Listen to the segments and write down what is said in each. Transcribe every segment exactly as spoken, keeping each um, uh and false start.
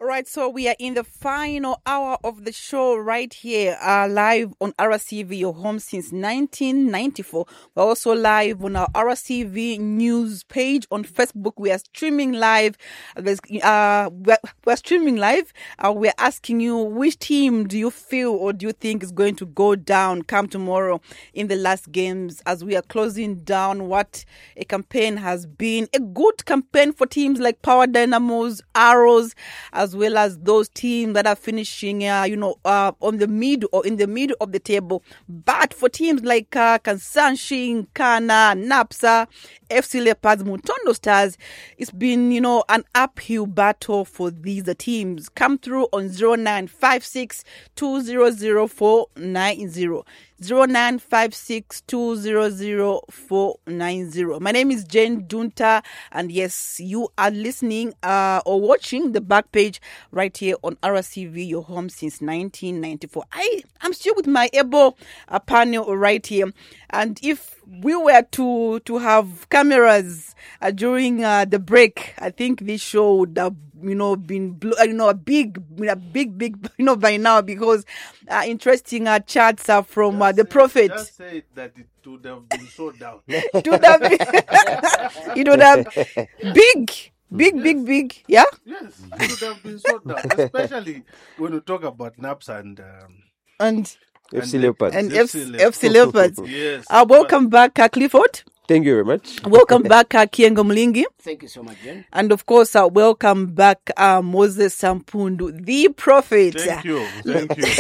right, so we are in the final hour of the show right here, uh, live on R C V, your home since nineteen ninety-four. We're also live on our R C V news page on Facebook. We are streaming live. There's, uh, we're, we're streaming live. Uh, we're asking you, which team do you feel or do you think is going to go down come tomorrow in the last games, as we are closing down what a campaign has been. A good campaign for teams like Power Dynamos, Arrows, as well as those teams that are finishing, uh, you know, uh, on the middle or in the middle of the table. But for teams like uh, Kansanshi, Kana, Napsa, F C Leopards, Mutondo Stars, it's been, you know, an uphill battle for these uh, teams. Come through on zero nine five six two zero zero four nine zero. zero nine five six two zero zero four nine zero. My name is Jane Dunta, and yes, you are listening uh, or watching the back page right here on R C V, your home since nineteen ninety-four. I am still with my able uh, panel right here, and if we were to to have cameras uh, during uh, the break, I think this show would have, you know, been, you know, a big, a big, big, you know, by now, because uh, interesting uh, chats are from uh, the say, prophet. Just say that it would have been so down. It would have been, it would have big, big, yes. big, big, yeah? Yes, it would have been so down, especially when we talk about Naps and... Um, and... F C Leopards. And F C Leopards. Yes. Uh, welcome back, uh, Clifford. Thank you very much. Welcome back, uh, Kiengo Mlingi. Thank you so much, Jen. And of course, uh, welcome back, uh, Moses Sampundu, the prophet. Thank you. Thank you.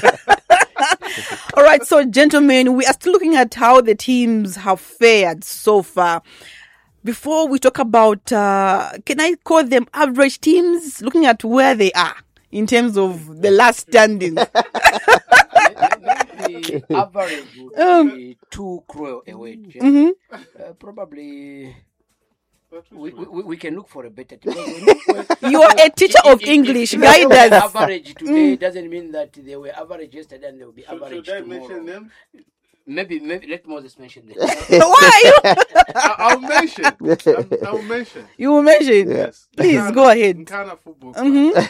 All right, so gentlemen, we are still looking at how the teams have fared so far. Before we talk about, uh, can I call them average teams, looking at where they are in terms of the last standing? The average would um, be too cruel a word. Mm-hmm. Uh, probably we, we we can look for a better team. You are a teacher if, of if, English, if guide us. Average today mm. doesn't mean that they were average yesterday and they will be so average should I tomorrow. mention them? Maybe, maybe let Moses mention them. Why? I'll mention. I'll, I'll mention. You will mention? Yes. Please Ghana, go ahead. Ghana football. Mm-hmm.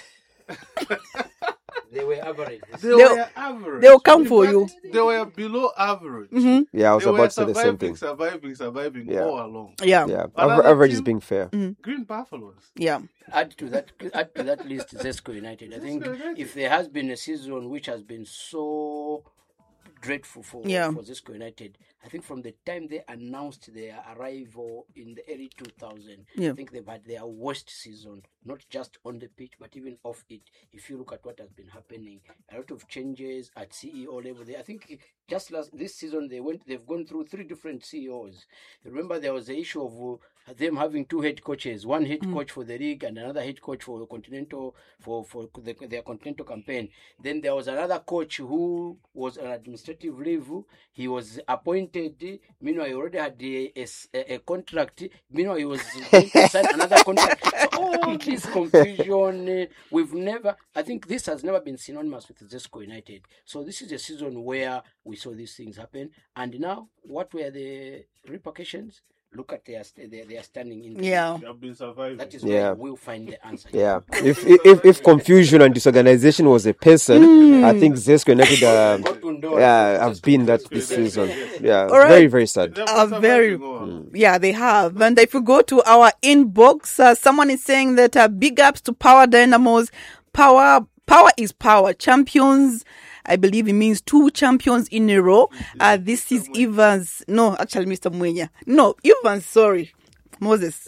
They were average. They, they were average. They will come for you. They were below average. Mm-hmm. Yeah, I was they about to say the same surviving, thing. Surviving, surviving yeah. all along. Yeah. Yeah. Aver- average is being fair. Mm-hmm. Green Buffaloes. Yeah. Add to that, add to that list, Zesco United. I think United. If there has been a season which has been so dreadful for, yeah. for Zesco United, I think from the time they announced their arrival in the early two thousands, yeah. I think they've had their worst season, not just on the pitch, but even off it. If you look at what has been happening, a lot of changes at C E O level. They, I think just last this season they went, they've gone through three different C E Os. Remember, there was the issue of uh, them having two head coaches, one head mm. coach for the league and another head coach for the continental for for the, their continental campaign. Then there was another coach who was on administrative leave. He was appointed. Meanwhile, he already had a, a, a contract. Meanwhile, he was going to sign another contract. So all this confusion, we've never, I think this has never been synonymous with Zesco United. So this is a season where we saw these things happen. And now, what were the repercussions? Look at their their, their standing in. Yeah, they have been surviving. That is where yeah. we'll find the answer. Yeah, if if if confusion and disorganization was a person, mm. I think Zesco United, uh, yeah, have been that this season. Yeah, right. very very sad. Uh, very, mm. yeah, they have. And if you go to our inbox, uh, someone is saying that uh, big ups to Power Dynamos. Power, power is power. Champions. I believe it means two champions in a row. Uh, this is Evans. No, actually, Mister Mwenya. No, Evans, sorry. Moses.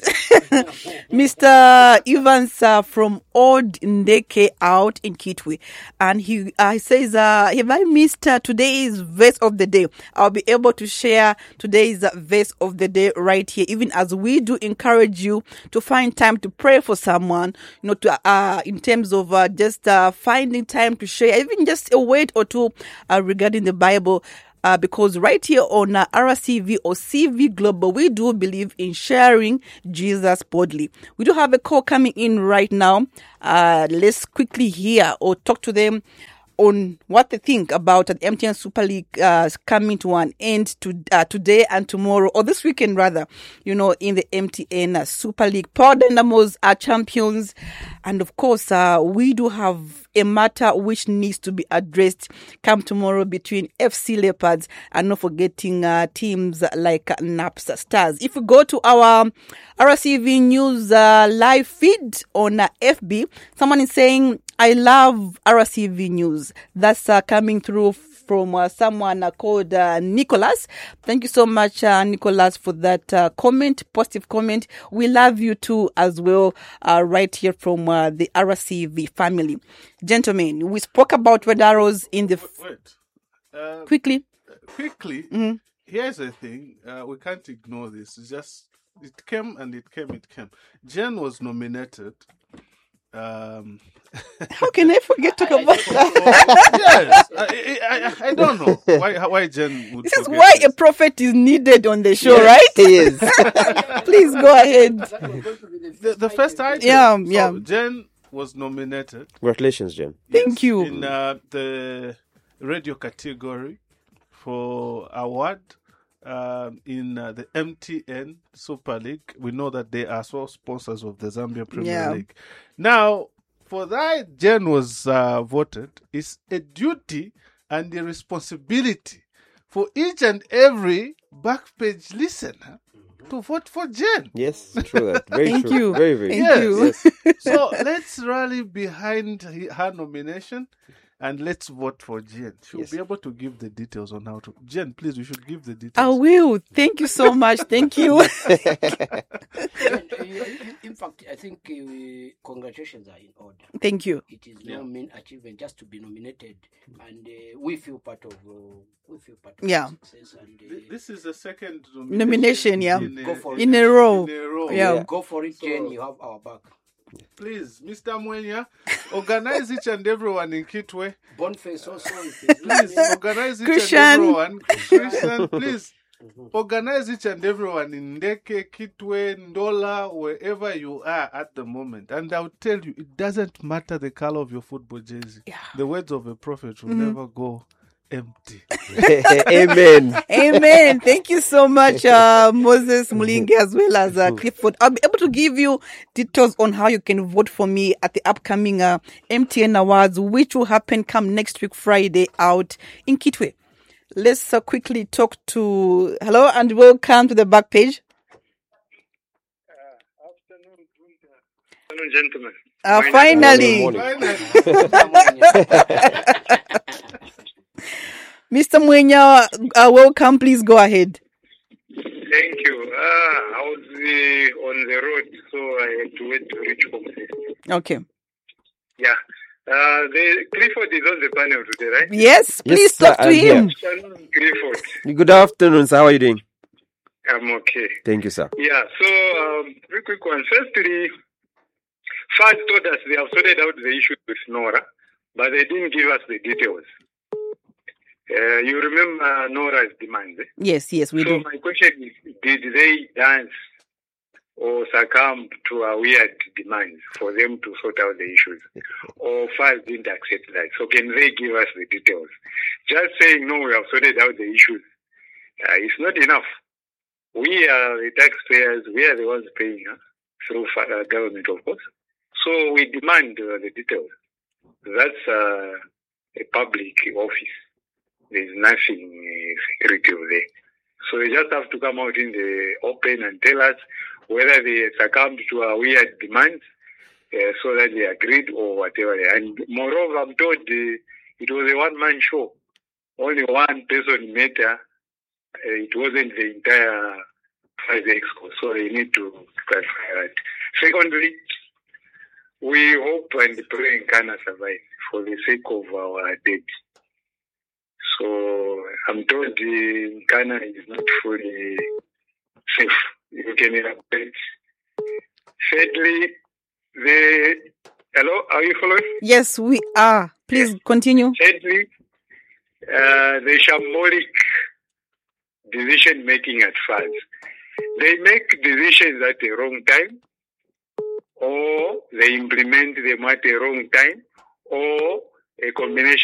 Mister Evans uh, from Old Ndeke out in Kitwe. And he uh, says, uh, have I missed uh, today's verse of the day? I'll be able to share today's uh, verse of the day right here, even as we do encourage you to find time to pray for someone, you know, to, uh, in terms of uh, just uh, finding time to share, even just a word or two uh, regarding the Bible. Uh, because right here on uh, R C V or C V Global, we do believe in sharing Jesus boldly. We do have a call coming in right now. Uh, let's quickly hear or talk to them on what they think about the M T N Super League uh, coming to an end to uh, today and tomorrow, or this weekend rather, you know, in the M T N Super League. Power Dynamos are champions, and of course, uh, we do have a matter which needs to be addressed come tomorrow between F C Leopards and not forgetting uh, teams like NAPS Stars. If we go to our R S C V News uh, live feed on uh, F B, someone is saying, I love R S C V News. That's uh, coming through from uh, someone uh, called uh, Nicholas. Thank you so much, uh, Nicholas, for that uh, comment, positive comment. We love you too as well, uh, right here from uh, the R S C V family. Gentlemen, we spoke about Red Arrows in the... F- Wait. Uh, quickly. Quickly, Mhm. here's the thing. Uh, we can't ignore this. It's just, it came and it came, it came. Jen was nominated. Um, How can I forget to talk about that? yes, I, I, I don't know why why Jen would. This is forget why this. a prophet is needed on the show, Yes, right? he is. Please go ahead. the, the first item. Yeah, So yeah. Jen was nominated. Congratulations, Jen. Thank you. In uh, the radio category for award um, in uh, the M T N Super League. We know that they are sole sponsors of the Zambia Premier Yeah. League. Now, for that Jen was uh, voted, it's a duty and a responsibility for each and every Backpage listener to vote for Jen. Yes, true. That. Very Thank true. you. Very, very Thank true. you. Yes. So let's rally behind he- her nomination and let's vote for Jen. She'll Yes. be able to give the details on how to. Jen, please, you should give the I details. will. Thank you so much. Thank you. And, uh, in, in fact, I think uh, congratulations are in order. Thank you. It is no mean achievement just to be nominated, and uh, we feel part of uh, we feel part of Yeah. the success. And uh, Th- This is the second Nomination, yeah. in a, Go for In a row. in a row. Yeah. go for it, So- Jen. You have our back. Please, Mister Mwenya, organize each and everyone in Kitwe. Boniface also. If he's Please listening. organize each Christian. and everyone. Christian, please organize each and everyone in Ndeke, Kitwe, Ndola, wherever you are at the moment. And I'll tell you, it doesn't matter the color of your football jersey. Yeah. The words of a prophet will never go empty. Amen. Amen. Thank you so much, uh, Moses Mulinge, as well as uh, Clifford. I'll be able to give you details on how you can vote for me at the upcoming uh, M T N Awards, which will happen come next week, Friday, out in Kitwe. Let's uh, quickly talk to... Hello and welcome to the back page. Afternoon, gentlemen. Uh, My finally, Morning. Mister Mwenya, uh, welcome. Please go ahead. Thank you. Uh, I was uh, on the road, so I had to wait to reach home. Okay. Yeah. Uh, the Clifford is on the panel today, right? Yes, please Yes, talk sir, to I'm him. Afternoon, Clifford. Good afternoon, sir. How are you doing? I'm okay. Thank you, sir. Yeah, so um, very quick one. Firstly, F A D told us they have sorted out the issue with Nora, but they didn't give us the details. Uh, you remember Nora's demands, eh? Yes, yes, we So do. my question is, did they dance or succumb to our weird demands for them to sort out the issues? Or F A D didn't accept that? So can they give us the details? Just saying, no, we have sorted out the issues, uh, it's not enough. We are the taxpayers, we are the ones paying uh, through uh, government, of course. So we demand uh, the details. That's uh, a public office. There's nothing uh, secretive there. So they just have to come out in the open and tell us whether they succumbed to our weird demands uh, so that they agreed or whatever. And moreover, I'm told uh, it was a one-man show. Only one person matter. Uh, it wasn't the entire Five Exco. So they need to clarify that. Secondly, we hope and pray Nkana survive for the sake of our dead. So I'm told the Nkana is not fully safe. You can elaborate. Thirdly, the hello, are you following? Yes, we are. Please continue. Thirdly, uh, the shambolic decision making at F A D. They make decisions at the wrong time, or they implement them at the wrong time, or a combination